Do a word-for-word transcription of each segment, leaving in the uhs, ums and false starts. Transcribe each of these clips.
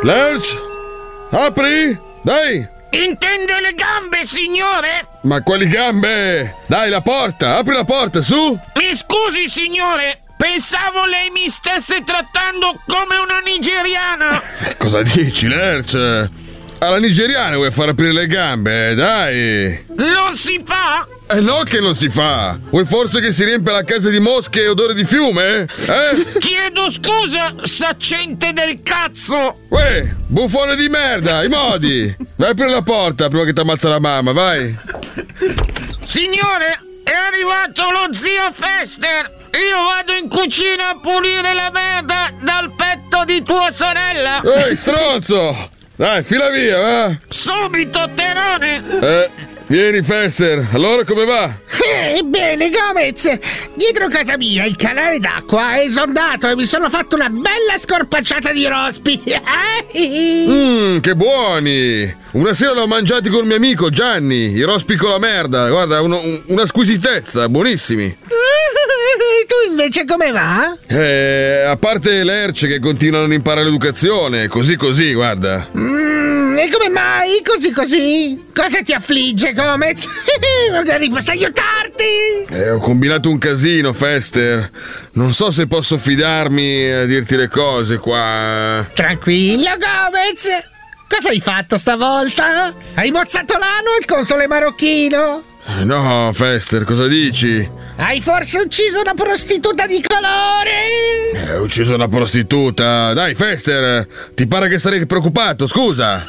Lerch? Apri! Dai! Intende le gambe, signore? Ma quali gambe? Dai, la porta! Apri la porta, su! Mi scusi, signore! Pensavo lei mi stesse trattando come una nigeriana! Cosa dici, Lerch? Alla nigeriana vuoi far aprire le gambe? Dai! Non si fa? Eh no che non si fa! Vuoi forse che si riempia la casa di mosche e odore di fiume? Eh? Chiedo scusa, saccente del cazzo! Uè, buffone di merda, i modi! Vai a aprire la porta prima che ti ammazza la mamma, vai! Signore, è arrivato lo zio Fester! Io vado in cucina a pulire la merda dal petto di tua sorella! Ehi, stronzo! Dai, fila via, va! Subito, Terone! Eh, vieni, Fester, allora come va? Eh, bene, Gomez! Dietro casa mia il canale d'acqua è esondato e mi sono fatto una bella scorpacciata di rospi! Mmm, che buoni! Una sera l'ho mangiati con mio amico Gianni, i rospi con la merda, guarda, uno, una squisitezza, buonissimi! Tu invece come va? Eh, a parte Lerch che continua a non imparare l'educazione, così così, guarda. Mm, e come mai? Così così? Cosa ti affligge, Gomez? Magari posso aiutarti? Eh, ho combinato un casino, Fester. Non so se posso fidarmi a dirti le cose qua. Tranquillo, Gomez. Cosa hai fatto stavolta? Hai mozzato l'ano al console marocchino? No, Fester, cosa dici? Hai forse ucciso una prostituta di colore? Eh, ho ucciso una prostituta. Dai, Fester, ti pare che sarei preoccupato, scusa.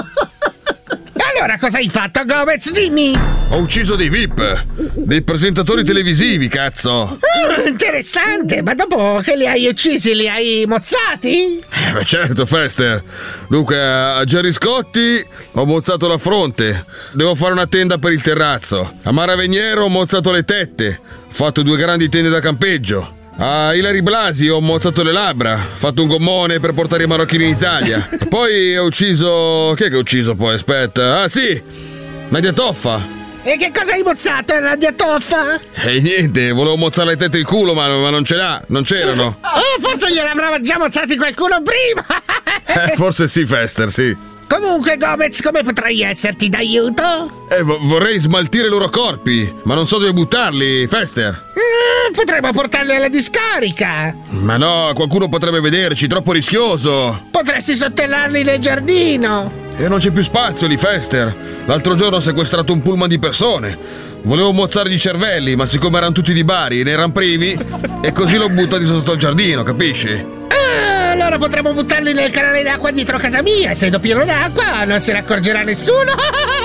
Allora cosa hai fatto, Gomez? Dimmi. Ho ucciso dei V I P, dei presentatori televisivi, cazzo. Ah, interessante, ma dopo che li hai uccisi li hai mozzati? Eh, beh, certo, Fester. Dunque, a Gerry Scotti ho mozzato la fronte. Devo fare una tenda per il terrazzo. A Mara Veniero ho mozzato le tette. Ho fatto due grandi tende da campeggio. A Ilari Blasi ho mozzato le labbra. Ho fatto un gommone per portare i marocchini in Italia. E poi ho ucciso... Chi è che ho ucciso poi? Aspetta. Ah, sì! Nadia Toffa. E che cosa hai mozzato, Nadia Toffa? E niente, volevo mozzare le tette e il culo, ma, ma non ce l'ha, non c'erano. Oh, forse gliel'avrà già mozzati qualcuno prima. Eh, forse sì, Fester, sì. Comunque, Gomez, come potrei esserti d'aiuto? Eh, vo- vorrei smaltire i loro corpi, ma non so dove buttarli, Fester. Mm, potremmo portarli alla discarica. Ma no, qualcuno potrebbe vederci, troppo rischioso. Potresti sotterrarli nel giardino. E non c'è più spazio lì, Fester. L'altro giorno ho sequestrato un pullman di persone. Volevo mozzargli i cervelli, ma siccome erano tutti di Bari e ne erano privi, e così l'ho buttati sotto il giardino, capisci? Ah, allora potremmo buttarli nel canale d'acqua dietro casa mia. Essendo pieno d'acqua, non se ne accorgerà nessuno.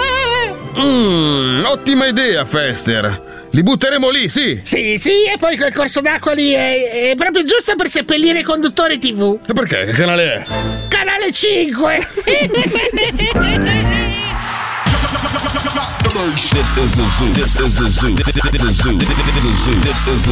Mmm, ottima idea, Fester. Li butteremo lì, sì. Sì, sì, e poi quel corso d'acqua lì è, è proprio giusto per seppellire i conduttori tivù. E perché? Che canale è? Canale cinque. This is the zoo. This is the zoo. This is the zoo. This is the zoo. This is the zoo.